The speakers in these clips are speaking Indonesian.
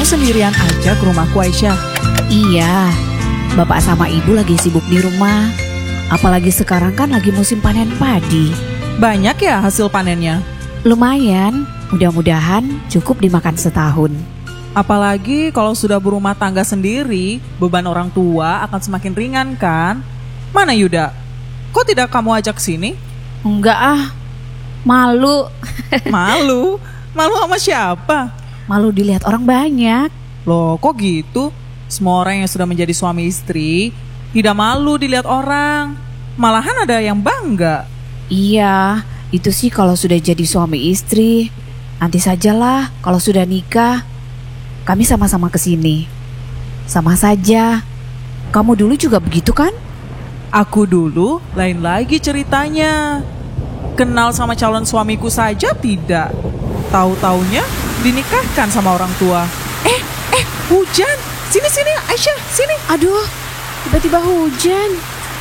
kamu sendirian aja ke rumahku, Aisyah? Iya, bapak sama ibu lagi sibuk di rumah. Apalagi sekarang kan lagi musim panen padi. Banyak ya hasil panennya? Lumayan, mudah-mudahan cukup dimakan setahun. Apalagi kalau sudah berumah tangga sendiri, beban orang tua akan semakin ringan kan? Mana Yuda? Kok tidak kamu ajak sini? Enggak ah, malu. Malu? Malu sama siapa? Malu dilihat orang banyak. Loh kok gitu? Semua orang yang sudah menjadi suami istri tidak malu dilihat orang. Malahan ada yang bangga. Iya, itu sih kalau sudah jadi suami istri. Nanti sajalah kalau sudah nikah. Kami sama-sama kesini. Sama saja. Kamu dulu juga begitu kan? Aku dulu lain lagi ceritanya. Kenal sama calon suamiku saja tidak. Tahu-taunya dinikahkan sama orang tua. Hujan. Sini Aisyah, sini. Aduh, tiba-tiba hujan.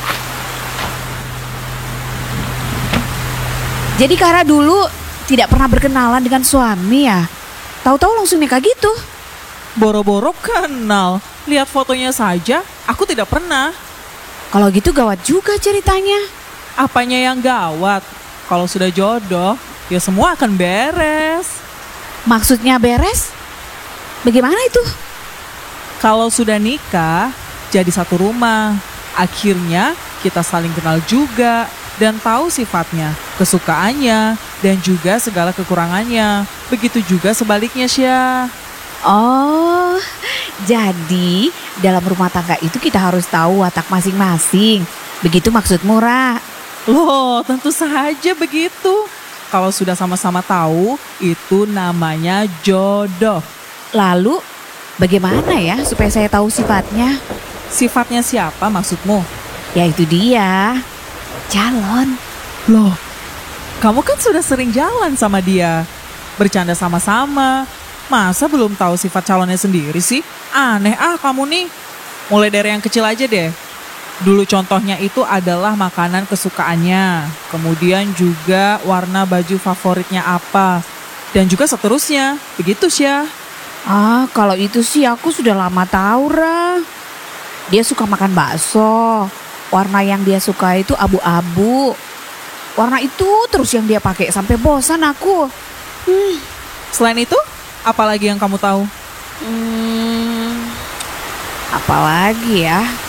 Jadi Kara dulu tidak pernah berkenalan dengan suami ya? Tahu-tahu langsung nikah gitu? Boro-boro kenal. Lihat fotonya saja, aku tidak pernah. Kalau gitu gawat juga ceritanya. Apanya yang gawat? Kalau sudah jodoh, ya semua akan beres. Maksudnya beres? Bagaimana itu? Kalau sudah nikah, jadi satu rumah. Akhirnya kita saling kenal juga dan tahu sifatnya, kesukaannya, dan juga segala kekurangannya. Begitu juga sebaliknya, Syah. Oh, jadi dalam rumah tangga itu kita harus tahu watak masing-masing. Begitu maksudmu, Ra? Loh, tentu saja begitu. Kalau sudah sama-sama tahu, itu namanya jodoh. Lalu, bagaimana ya supaya saya tahu sifatnya? Sifatnya siapa maksudmu? Ya itu dia, calon. Loh, kamu kan sudah sering jalan sama dia, bercanda sama-sama. Masa belum tahu sifat calonnya sendiri sih? Aneh kamu nih. Mulai dari yang kecil aja deh. Dulu contohnya itu adalah makanan kesukaannya. Kemudian juga warna baju favoritnya apa. Dan juga seterusnya. Begitu Syah. Kalau itu sih aku sudah lama tahu, Ra. Dia suka makan bakso. Warna yang dia suka itu abu-abu. Warna itu terus yang dia pakai sampai bosan aku. Selain itu, apa lagi yang kamu tahu? Apalagi ya?